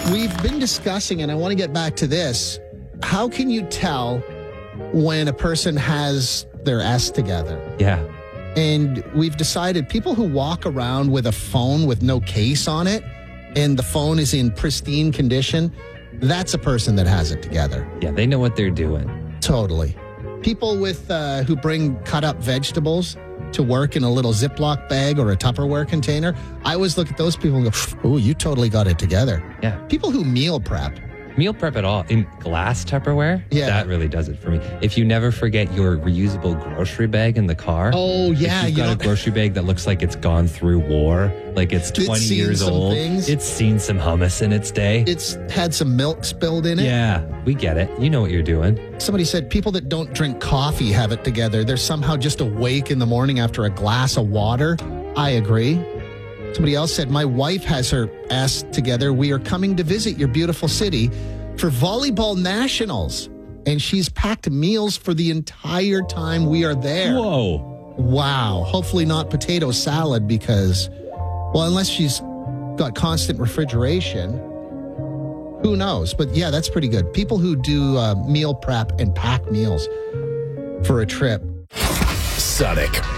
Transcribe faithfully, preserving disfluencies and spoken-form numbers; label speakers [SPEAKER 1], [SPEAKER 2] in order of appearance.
[SPEAKER 1] We've been discussing, and I want to get back to this. How can you tell when a person has their S together?
[SPEAKER 2] Yeah.
[SPEAKER 1] And we've decided people who walk around with a phone with no case on it and the phone is in pristine condition, that's a person that has it together.
[SPEAKER 2] Yeah, they know what they're doing.
[SPEAKER 1] Totally. People with uh, who bring cut up vegetables to work in a little Ziploc bag or a Tupperware container, I always look at those people and go, "Oh, you totally got it together."
[SPEAKER 2] Yeah.
[SPEAKER 1] People who meal prep.
[SPEAKER 2] Meal prep at all in glass Tupperware,
[SPEAKER 1] yeah.
[SPEAKER 2] that really does it for me. If you never forget your reusable grocery bag in the car.
[SPEAKER 1] Oh, yeah.
[SPEAKER 2] If you've
[SPEAKER 1] you
[SPEAKER 2] got
[SPEAKER 1] know,
[SPEAKER 2] a grocery bag that looks like it's gone through war, like it's twenty
[SPEAKER 1] it's
[SPEAKER 2] years old.
[SPEAKER 1] Things.
[SPEAKER 2] It's seen some hummus in its day.
[SPEAKER 1] It's had some milk spilled in it.
[SPEAKER 2] Yeah, we get it. You know what you're doing.
[SPEAKER 1] Somebody said people that don't drink coffee have it together. They're somehow just awake in the morning after a glass of water. I agree. Somebody else said, my wife has her S together. We are coming to visit your beautiful city for volleyball nationals. And she's packed meals for the entire time we are there.
[SPEAKER 2] Whoa.
[SPEAKER 1] Wow. Hopefully not potato salad because, well, unless she's got constant refrigeration, who knows? But yeah, that's pretty good. People who do uh, meal prep and pack meals for a trip.
[SPEAKER 3] Sonic